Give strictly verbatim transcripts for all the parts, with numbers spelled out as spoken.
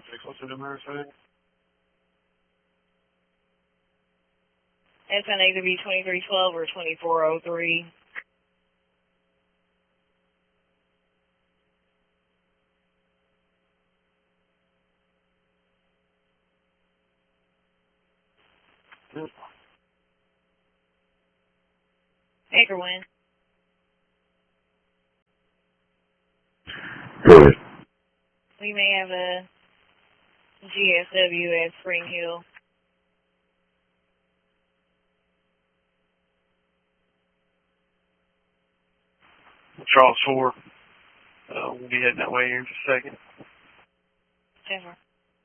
six, what's the number saying? It's going to either be twenty-three twelve or twenty-four oh three. Yes. Acrewind. Go ahead. We may have a G S W at Spring Hill. Charles four. Uh, we'll be heading that way here in just a second. Ever.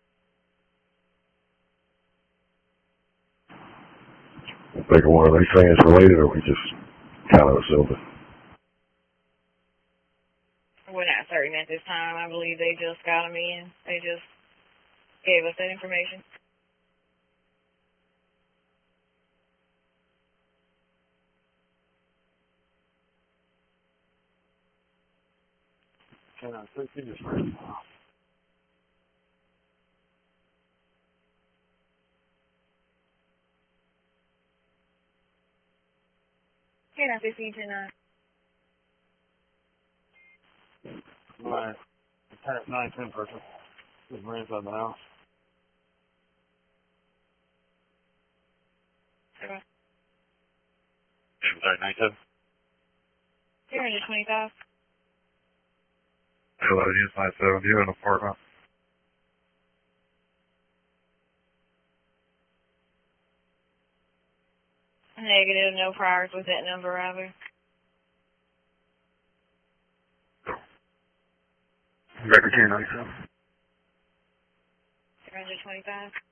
Think of one of these things related, or we just kind of assumed it? We're not certain at this time. I believe they just got them in. They just gave us that information. Can I think you just ran off? Okay, now fifteen to nine. My tap nine ten person just ran inside the house. Okay. Sorry, nine ten. two hundred twenty-five. Hello, yes, nine seven. Do you have an apartment? Negative, no priors with that number either. Record two nine seven. two hundred twenty-five.